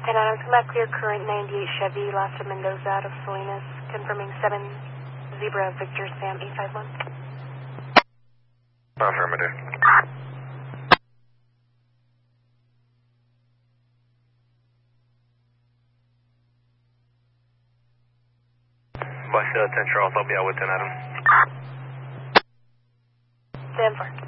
10 Adams, come back clear, current 98 Chevy, Las Mendoza out of Salinas, confirming 7 Zebra Victor Sam 851. Affirmative. Bus 10 Charles, I'll be out with 10 Adams. Stand for.